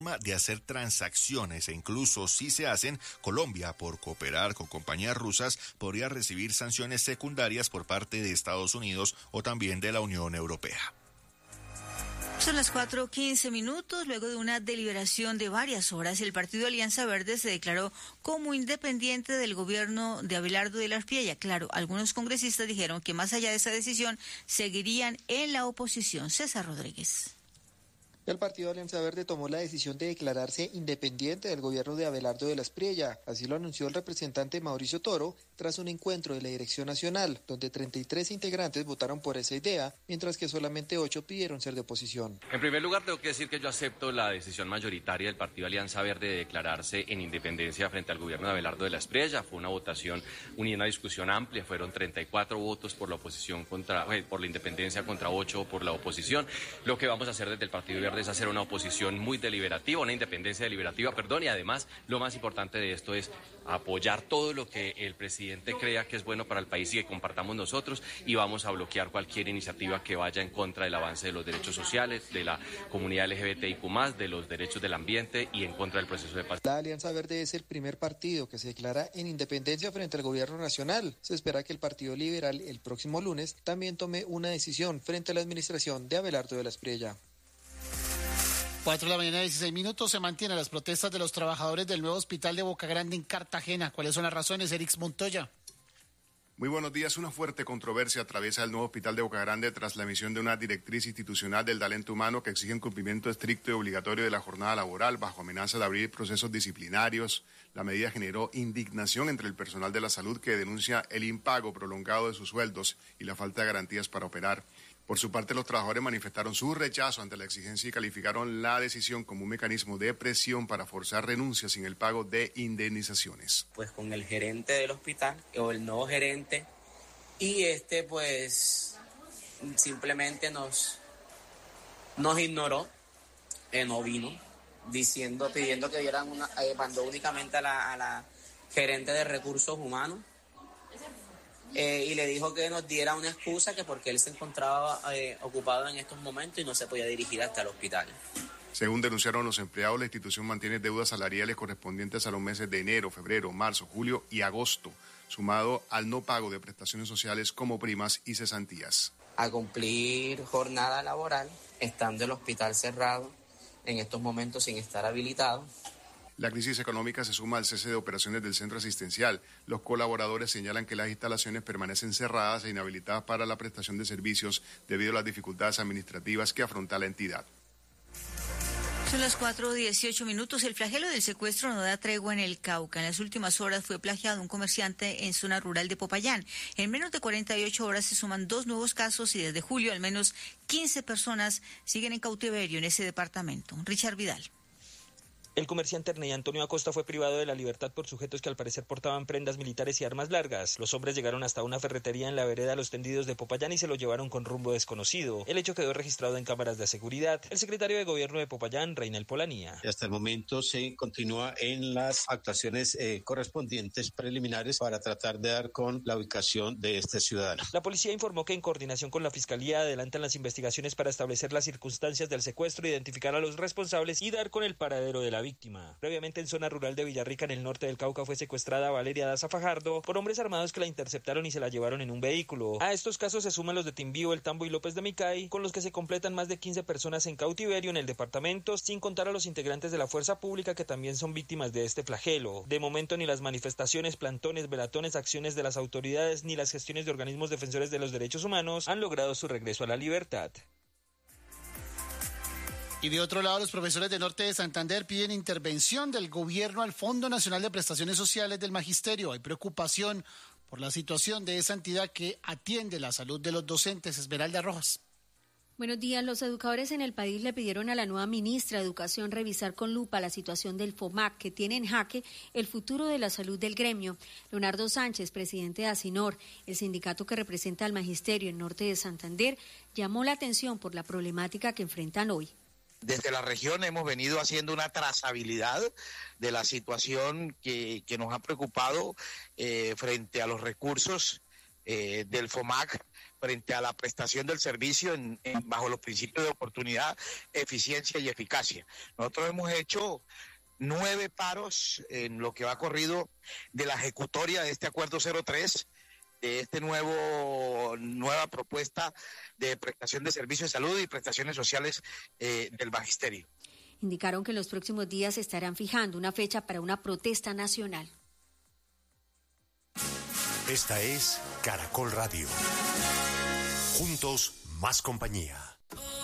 de hacer transacciones e incluso si se hacen, Colombia, por cooperar con compañías rusas, podría recibir sanciones secundarias por parte de Estados Unidos o también de la Unión Europea. Son las 4:15. Luego de una deliberación de varias horas, el partido Alianza Verde se declaró como independiente del gobierno de Abelardo de la Espriella. Claro, algunos congresistas dijeron que más allá de esa decisión, seguirían en la oposición. César Rodríguez. El partido Alianza Verde tomó la decisión de declararse independiente del gobierno de Abelardo de la Espriella. Así lo anunció el representante Mauricio Toro tras un encuentro de la Dirección Nacional, donde 33 integrantes votaron por esa idea, mientras que solamente 8 pidieron ser de oposición. En primer lugar, tengo que decir que yo acepto la decisión mayoritaria del partido Alianza Verde de declararse en independencia frente al gobierno de Abelardo de la Espriella. Fue una votación, una discusión amplia, fueron 34 votos por la oposición por la independencia contra 8 por la oposición. Lo que vamos a hacer desde el partido Verde es hacer una oposición muy deliberativa, una independencia deliberativa, y además lo más importante de esto es apoyar todo lo que el presidente crea que es bueno para el país y que compartamos nosotros, y vamos a bloquear cualquier iniciativa que vaya en contra del avance de los derechos sociales, de la comunidad LGBTIQ+, de los derechos del ambiente y en contra del proceso de paz. La Alianza Verde es el primer partido que se declara en independencia frente al gobierno nacional. Se espera que el Partido Liberal el próximo lunes también tome una decisión frente a la administración de Abelardo de la Espriella. 4:16 Se mantienen las protestas de los trabajadores del nuevo hospital de Boca Grande en Cartagena. ¿Cuáles son las razones, Erix Montoya? Muy buenos días. Una fuerte controversia atraviesa el nuevo hospital de Boca Grande tras la emisión de una directriz institucional del talento humano que exige un cumplimiento estricto y obligatorio de la jornada laboral bajo amenaza de abrir procesos disciplinarios. La medida generó indignación entre el personal de la salud, que denuncia el impago prolongado de sus sueldos y la falta de garantías para operar. Por su parte, los trabajadores manifestaron su rechazo ante la exigencia y calificaron la decisión como un mecanismo de presión para forzar renuncias sin el pago de indemnizaciones. Pues con el gerente del hospital o el nuevo gerente, y pues simplemente nos ignoró, no vino, pidiendo que dieran mandó únicamente a la gerente de recursos humanos. Y le dijo que nos diera una excusa, que porque él se encontraba ocupado en estos momentos y no se podía dirigir hasta el hospital. Según denunciaron los empleados, la institución mantiene deudas salariales correspondientes a los meses de enero, febrero, marzo, julio y agosto, sumado al no pago de prestaciones sociales como primas y cesantías. A cumplir jornada laboral, estando el hospital cerrado, en estos momentos sin estar habilitado. La crisis económica se suma al cese de operaciones del centro asistencial. Los colaboradores señalan que las instalaciones permanecen cerradas e inhabilitadas para la prestación de servicios debido a las dificultades administrativas que afronta la entidad. Son las 4:18. El flagelo del secuestro no da tregua en el Cauca. En las últimas horas fue plagiado un comerciante en zona rural de Popayán. En menos de 48 horas se suman 2 nuevos casos y desde julio al menos 15 personas siguen en cautiverio en ese departamento. Richard Vidal. El comerciante Ernei Antonio Acosta fue privado de la libertad por sujetos que al parecer portaban prendas militares y armas largas. Los hombres llegaron hasta una ferretería en la vereda Los Tendidos de Popayán y se lo llevaron con rumbo desconocido. El hecho quedó registrado en cámaras de seguridad. El secretario de Gobierno de Popayán, Reinel Polanía. Hasta el momento se continúa en las actuaciones correspondientes preliminares para tratar de dar con la ubicación de este ciudadano. La policía informó que en coordinación con la Fiscalía adelantan las investigaciones para establecer las circunstancias del secuestro, identificar a los responsables y dar con el paradero de la víctima. Previamente en zona rural de Villarrica, en el norte del Cauca, fue secuestrada Valeria Daza Fajardo por hombres armados que la interceptaron y se la llevaron en un vehículo. A estos casos se suman los de Timbío, El Tambo y López de Micay, con los que se completan más de 15 personas en cautiverio en el departamento, sin contar a los integrantes de la fuerza pública que también son víctimas de este flagelo. De momento ni las manifestaciones, plantones, velatones, acciones de las autoridades ni las gestiones de organismos defensores de los derechos humanos han logrado su regreso a la libertad. Y de otro lado, los profesores del norte de Santander piden intervención del gobierno al Fondo Nacional de Prestaciones Sociales del Magisterio. Hay preocupación por la situación de esa entidad que atiende la salud de los docentes. Esmeralda Rojas. Buenos días. Los educadores en el país le pidieron a la nueva ministra de Educación revisar con lupa la situación del FOMAC, que tiene en jaque el futuro de la salud del gremio. Leonardo Sánchez, presidente de ASINOR, el sindicato que representa al magisterio en norte de Santander, llamó la atención por la problemática que enfrentan hoy. Desde la región hemos venido haciendo una trazabilidad de la situación que nos ha preocupado frente a los recursos del FOMAC frente a la prestación del servicio bajo los principios de oportunidad, eficiencia y eficacia. Nosotros hemos hecho 9 paros en lo que va corrido de la ejecutoria de este acuerdo 03, de este nueva propuesta de prestación de servicios de salud y prestaciones sociales del magisterio. Indicaron que en los próximos días estarán fijando una fecha para una protesta nacional. Esta es Caracol Radio. Juntos, más compañía.